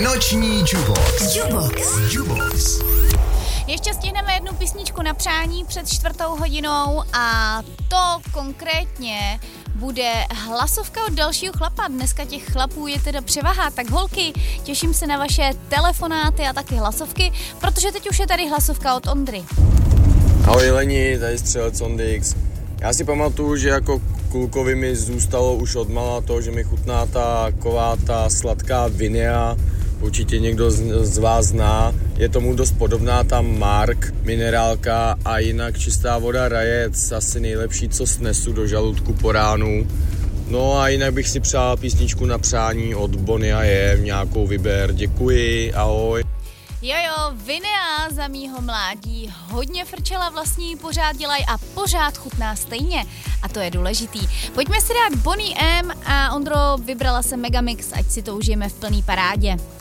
Noční Jubox. Ještě stihneme jednu písničku na přání před 4:00 a to konkrétně bude hlasovka od dalšího chlapa. Dneska těch chlapů je teda převaha, tak holky, těším se na vaše telefonáty a taky hlasovky, protože teď už je tady hlasovka od Ondry. Ahoj Leni, tady střelec Ondix. Já si pamatuju, že jako klukovi mi zůstalo už odmala to, že mi chutná ta sladká Vinea. Určitě někdo z vás zná. Je tomu dost podobná ta Mark, minerálka a jinak čistá voda Rajec, asi nejlepší, co snesu do žaludku po ránu. No a jinak bych si přál písničku na přání od Bonnie a M, nějakou vyber. Děkuji, ahoj. Jojo, Vinea za mýho mládí hodně frčela, vlastní pořád dělají a pořád chutná stejně. A to je důležitý. Pojďme si dát Bonnie M a Ondro, vybrala se Megamix, ať si to užijeme v plný parádě.